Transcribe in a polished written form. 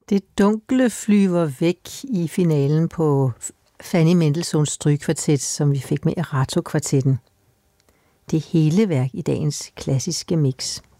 Det dunkle flyver væk i finalen på Fanny Mendelssohns strygekvartet, som vi fik med Erato-kvartetten. Det hele værk i dagens klassiske mix.